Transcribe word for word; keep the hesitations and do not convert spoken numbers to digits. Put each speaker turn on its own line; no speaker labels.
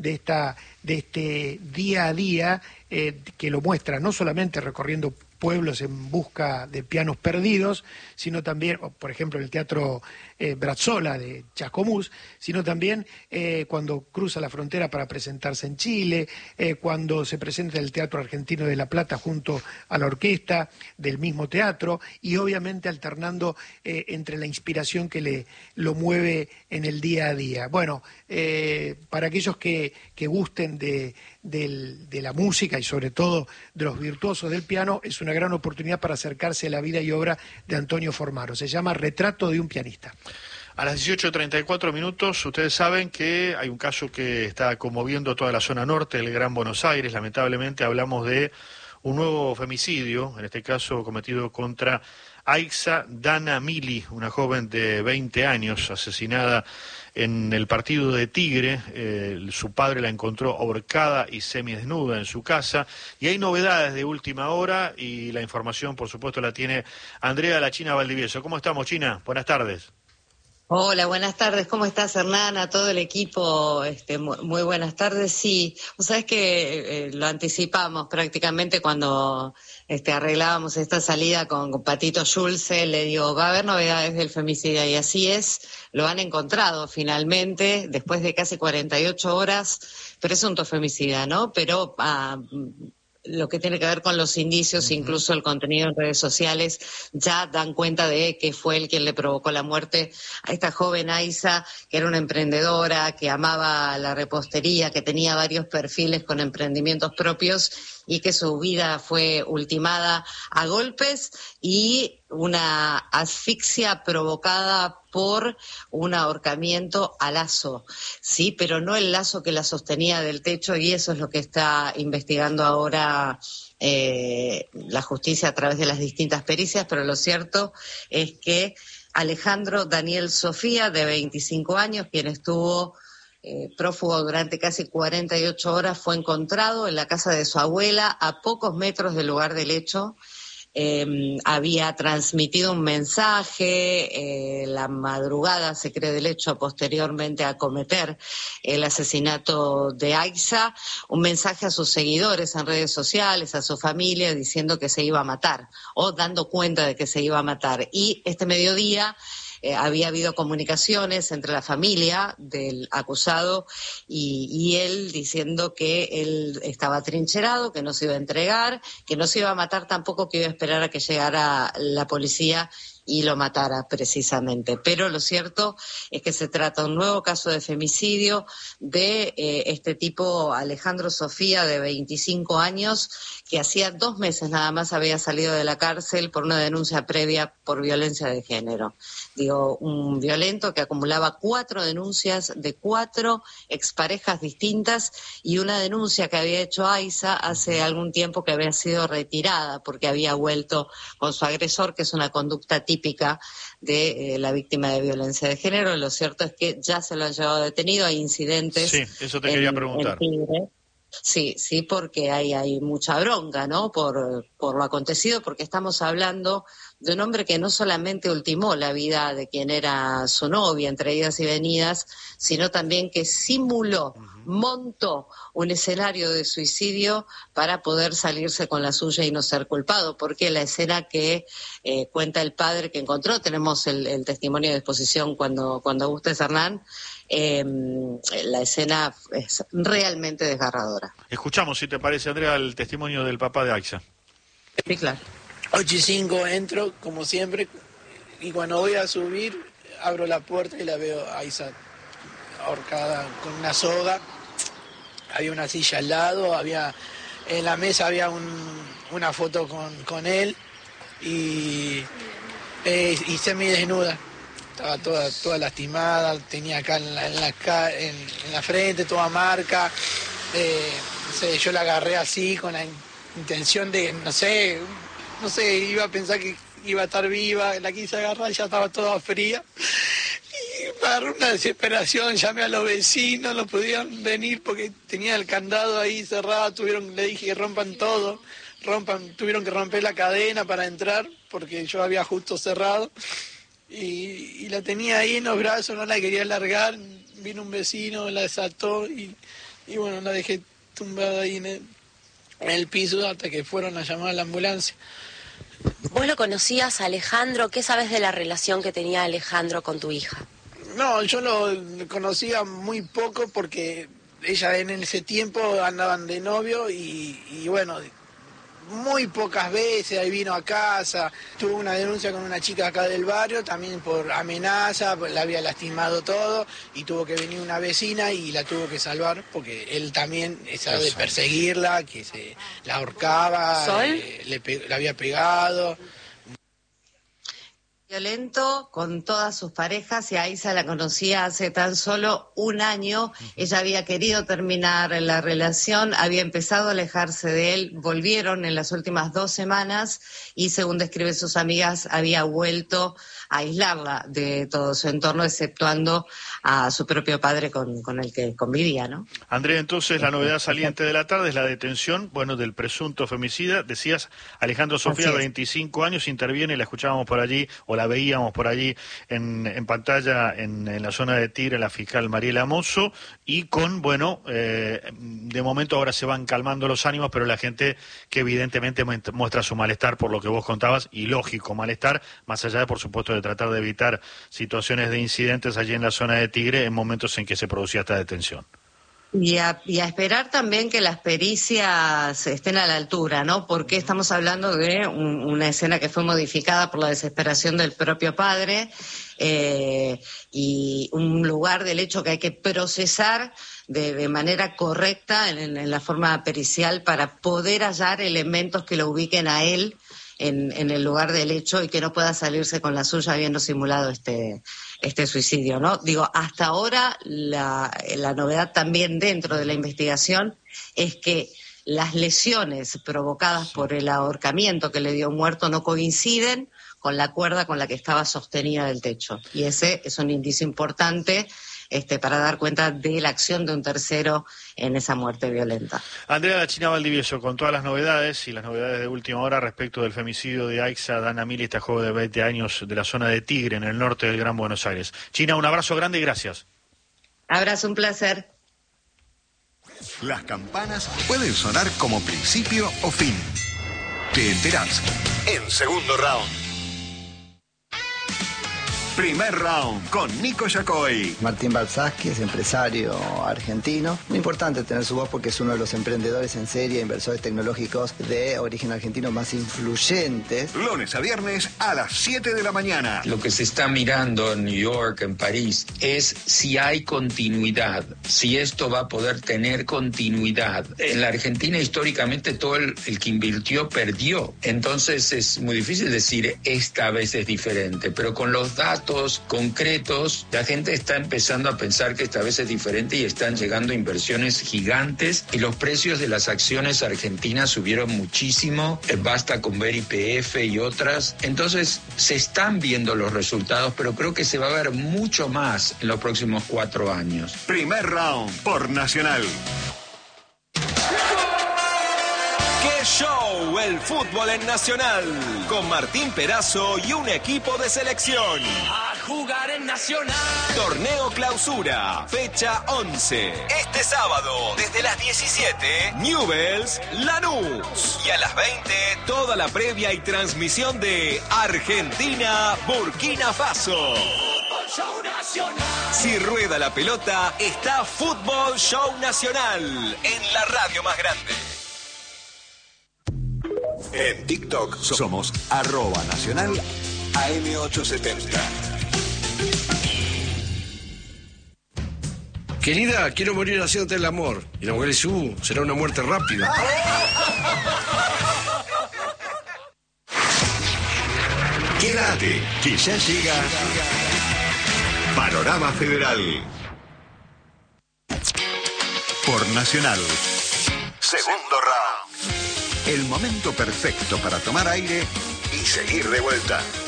de esta de este día a día eh, que lo muestra no solamente recorriendo pueblos en busca de pianos perdidos, sino también, por ejemplo, el Teatro eh, Brazzola de Chascomús, sino también eh, cuando cruza la frontera para presentarse en Chile, eh, cuando se presenta en el Teatro Argentino de La Plata junto a la orquesta del mismo teatro, y obviamente alternando eh, entre la inspiración que le lo mueve en el día a día. Bueno, eh, para aquellos que, que gusten de, del, de la música y sobre todo de los virtuosos del piano, es una gran oportunidad para acercarse a la vida y obra de Antonio Formaro. Se llama Retrato de un pianista.
A las dieciocho treinta y cuatro minutos, ustedes saben que hay un caso que está conmoviendo toda la zona norte del Gran Buenos Aires. Lamentablemente hablamos de un nuevo femicidio, en este caso cometido contra Aixa Dana Mili, una joven de veinte años, asesinada en el partido de Tigre. Eh, su padre la encontró ahorcada y semidesnuda en su casa, y hay novedades de última hora, y la información, por supuesto, la tiene Andrea La China Valdivieso. ¿Cómo estamos, China? Buenas tardes.
Hola, buenas tardes. ¿Cómo estás, Hernán? A todo el equipo, este, muy, muy buenas tardes. Sí, vos sabés que eh, lo anticipamos prácticamente cuando este, arreglábamos esta salida con, con Patito Schulze. Le digo, va a haber novedades del femicidio, y así es. Lo han encontrado finalmente, después de casi cuarenta y ocho horas, presunto femicida, ¿no? Pero ah, lo que tiene que ver con los indicios, uh-huh. incluso el contenido en redes sociales, ya dan cuenta de que fue él quien le provocó la muerte a esta joven Aixa, que era una emprendedora, que amaba la repostería, que tenía varios perfiles con emprendimientos propios, y que su vida fue ultimada a golpes y una asfixia provocada por un ahorcamiento a lazo, sí, pero no el lazo que la sostenía del techo, y eso es lo que está investigando ahora eh, la justicia a través de las distintas pericias. Pero lo cierto es que Alejandro Daniel Sofía, de veinticinco años, quien estuvo Eh, prófugo durante casi cuarenta y ocho horas, fue encontrado en la casa de su abuela, a pocos metros del lugar del hecho. Eh, había transmitido un mensaje, eh, la madrugada, se cree, del hecho, posteriormente a cometer el asesinato de Aixa, un mensaje a sus seguidores en redes sociales, a su familia, diciendo que se iba a matar, o dando cuenta de que se iba a matar. Y este mediodía Eh, había habido comunicaciones entre la familia del acusado y, y él, diciendo que él estaba atrincherado, que no se iba a entregar, que no se iba a matar tampoco, que iba a esperar a que llegara la policía y lo matara precisamente. Pero lo cierto es que se trata de un nuevo caso de femicidio de eh, este tipo, Alejandro Sofía, de veinticinco años, que hacía dos meses nada más había salido de la cárcel por una denuncia previa por violencia de género. Digo, un violento que acumulaba cuatro denuncias de cuatro exparejas distintas, y una denuncia que había hecho Aixa hace algún tiempo, que había sido retirada porque había vuelto con su agresor, que es una conducta típica de eh, la víctima de violencia de género. Lo cierto es que ya se lo han llevado detenido. Hay incidentes.
Sí, eso te en, quería preguntar.
En Tigre. Sí, sí, porque hay, hay mucha bronca, ¿no?, por, por lo acontecido, porque estamos hablando de un hombre que no solamente ultimó la vida de quien era su novia, entre idas y venidas, sino también que simuló, uh-huh. montó un escenario de suicidio para poder salirse con la suya y no ser culpado, porque la escena que eh, cuenta el padre que encontró, tenemos el, el testimonio de exposición cuando, cuando gustes, Hernán, Eh, la escena es realmente desgarradora.
Escuchamos, si te parece, Andrea, el testimonio del papá de Aixa.
Sí, claro.
ocho y cinco entro, como siempre, y cuando voy a subir, abro la puerta y la veo a Aixa ahorcada con una soga. Había una silla al lado, había en la mesa había un, una foto con, con él, y, eh, y semidesnuda. Estaba toda, toda lastimada, tenía acá en la, en la, en, en la frente toda marca. Eh, no sé, yo la agarré así con la intención de, no sé, no sé, iba a pensar que iba a estar viva, la quise agarrar, ya estaba toda fría. Y me agarró una desesperación, llamé a los vecinos, no podían venir porque tenía el candado ahí cerrado, tuvieron, le dije que rompan todo, rompan, tuvieron que romper la cadena para entrar porque yo había justo cerrado. Y, y la tenía ahí en los brazos, no la quería largar, vino un vecino, la desató y, y bueno, la dejé tumbada ahí en el, en el piso hasta que fueron a llamar a la ambulancia.
¿Vos lo conocías a Alejandro? ¿Qué sabes de la relación que tenía Alejandro con tu hija?
No, yo lo conocía muy poco porque ella en ese tiempo andaban de novio y, y bueno, muy pocas veces ahí vino a casa. Tuvo una denuncia con una chica acá del barrio, también por amenaza, la había lastimado todo y tuvo que venir una vecina y la tuvo que salvar porque él también estaba de perseguirla, que se la ahorcaba, eh, le, pe- le había pegado.
Violento con todas sus parejas, y a Isa la conocía hace tan solo un año. Ella había querido terminar la relación, había empezado a alejarse de él, volvieron en las últimas dos semanas y, según describen sus amigas, había vuelto a aislarla de todo su entorno, exceptuando a su propio padre con, con el que convivía, ¿no?
Andrea, entonces la novedad saliente de la tarde es la detención, bueno, del presunto femicida. Decías, Alejandro Sofía, veinticinco años, interviene, la escuchábamos por allí, o la veíamos por allí en, en pantalla en, en la zona de Tigre, la fiscal Mariela Mozo, y con, bueno, eh, de momento ahora se van calmando los ánimos, pero la gente que evidentemente muestra su malestar por lo que vos contabas, y lógico malestar, más allá de, por supuesto, de tratar de evitar situaciones de incidentes allí en la zona de Tigre en momentos en que se producía esta detención.
Y a, y a esperar también que las pericias estén a la altura, ¿no? Porque estamos hablando de un, una escena que fue modificada por la desesperación del propio padre, eh, y un lugar del hecho que hay que procesar de, de manera correcta en, en la forma pericial para poder hallar elementos que lo ubiquen a él en, en el lugar del hecho y que no pueda salirse con la suya habiendo simulado este este suicidio, ¿no? Digo, hasta ahora la, la novedad también dentro de la investigación es que las lesiones provocadas por el ahorcamiento que le dio muerto no coinciden con la cuerda con la que estaba sostenida del techo. Y ese es un indicio importante este, para dar cuenta de la acción de un tercero en esa muerte violenta.
Andrea La China Valdivieso, con todas las novedades y las novedades de última hora respecto del femicidio de Aixa Dana Mili, esta joven de veinte años de la zona de Tigre, en el norte del Gran Buenos Aires. China, un abrazo grande y gracias.
Abrazo, un placer.
Las campanas pueden sonar como principio o fin. Te enterás en Segundo Round. Primer Round con Nico Yacoy.
Martín Balsaski es empresario argentino. Muy importante tener su voz porque es uno de los emprendedores en serie, inversores tecnológicos de origen argentino más influyentes.
Lunes a viernes a las siete de la mañana.
Lo que se está mirando en New York, en París, es si hay continuidad, si esto va a poder tener continuidad. En la Argentina, históricamente, todo el, el que invirtió perdió. Entonces es muy difícil decir esta vez es diferente, pero con los datos concretos, la gente está empezando a pensar que esta vez es diferente y están llegando inversiones gigantes y los precios de las acciones argentinas subieron muchísimo, basta con ver Y P F y otras. Entonces se están viendo los resultados, pero creo que se va a ver mucho más en los próximos cuatro años.
Primer Round por Nacional.
¡Qué show! El fútbol en Nacional. Con Martín Perazo y un equipo de selección.
A jugar en Nacional.
Torneo Clausura, fecha once. Este sábado, desde las diecisiete, Newell's Lanús. Y a las veinte, toda la previa y transmisión de Argentina-Burkina Faso.
Fútbol Show Nacional.
Si rueda la pelota, está Fútbol Show Nacional en la radio más grande.
En TikTok somos arroba nacional A M ochocientos setenta.
Querida, quiero morir haciéndote el amor. Y la mujer dice, uh, será una muerte rápida.
Quédate, que ya llega Panorama Federal. Por Nacional. Segundo round. El momento perfecto para tomar aire y seguir de vuelta.